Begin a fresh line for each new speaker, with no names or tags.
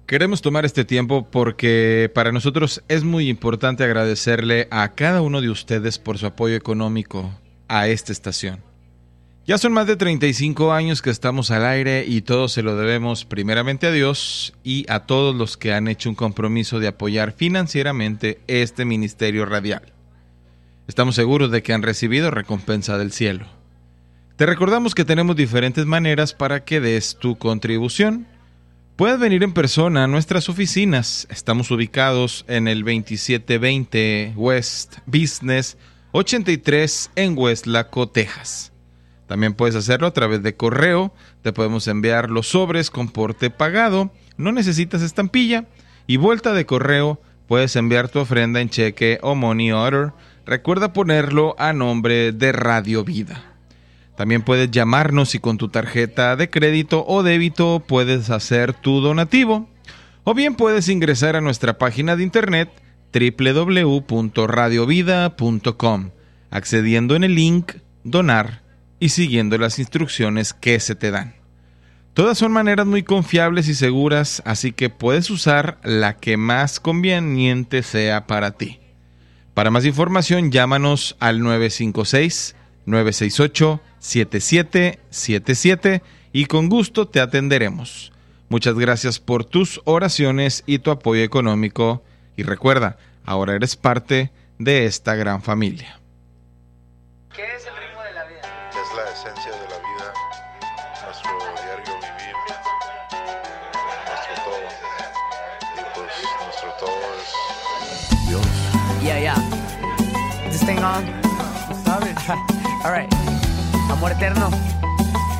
Queremos tomar este tiempo porque para nosotros es muy importante agradecerle a cada uno de ustedes por su apoyo económico a esta estación. Ya son más de 35 años que estamos al aire y todo se lo debemos primeramente a Dios y a todos los que han hecho un compromiso de apoyar financieramente este ministerio radial. Estamos seguros de que han recibido recompensa del cielo. Te recordamos que tenemos diferentes maneras para que des tu contribución. Puedes venir en persona a nuestras oficinas. Estamos ubicados en el 2720 West Business 83 en Westlaco, Texas. También puedes hacerlo a través de correo. Te podemos enviar los sobres con porte pagado. No necesitas estampilla. Y vuelta de correo, puedes enviar tu ofrenda en cheque o money order. Recuerda ponerlo a nombre de Radio Vida. También puedes llamarnos y con tu tarjeta de crédito o débito puedes hacer tu donativo. O bien puedes ingresar a nuestra página de internet www.radiovida.com, accediendo en el link Donar y siguiendo las instrucciones que se te dan. Todas son maneras muy confiables y seguras, así que puedes usar la que más conveniente sea para ti. Para más información, llámanos al 956-968-7777 y con gusto te atenderemos. Muchas gracias por tus oraciones y tu apoyo económico. Y recuerda, ahora eres parte de esta gran familia.
¿Qué es el ritmo de la vida?
Es la esencia de la vida, nuestro diario vivir, nuestro todo. Y pues nuestro todo es Dios.
Yeah. This thing on. ¿Sabes? All right. Amor eterno.